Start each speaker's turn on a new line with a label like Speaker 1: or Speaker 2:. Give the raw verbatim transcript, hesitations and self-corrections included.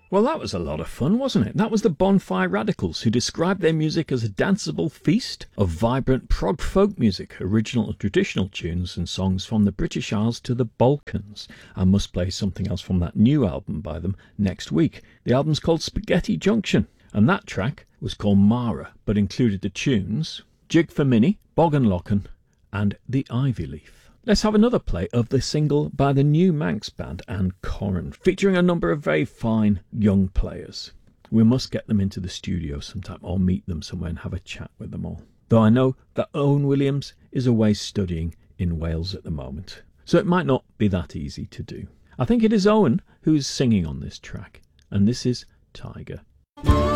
Speaker 1: Well, that was a lot of fun, wasn't it? That was the Bonfire Radicals, who described their music as a danceable feast of vibrant prog folk music, original and traditional tunes and songs from the British Isles to the Balkans. I must play something else from that new album by them next week. The album's called Spaghetti Junction, and that track was called Mara, but included the tunes Jig for Minnie, Bog and Locken, and The Ivy Leaf. Let's have another play of the single by the new Manx band and Corran, featuring a number of very fine young players. We must get them into the studio sometime, or meet them somewhere and have a chat with them all. Though I know that Owen Williams is away studying in Wales at the moment, so it might not be that easy to do. I think it is Owen who's singing on this track, and this is Tiger.